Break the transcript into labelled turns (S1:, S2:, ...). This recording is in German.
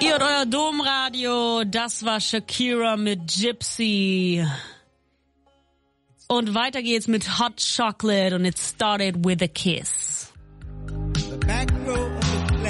S1: Ihr und euer Domradio, das war Shakira mit Gypsy. Und weiter geht's mit Hot Chocolate und It Started With a Kiss.